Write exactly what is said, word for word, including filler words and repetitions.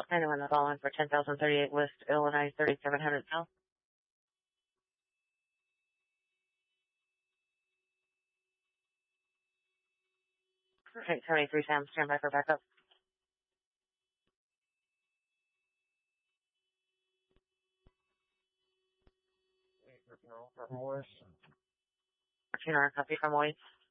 Anyone that's all in for ten thousand thirty-eight West Illinois, thirty-seven hundred South. eight seventy-three Sam, stand by for backup. From Morris. fourteen hour copy from White.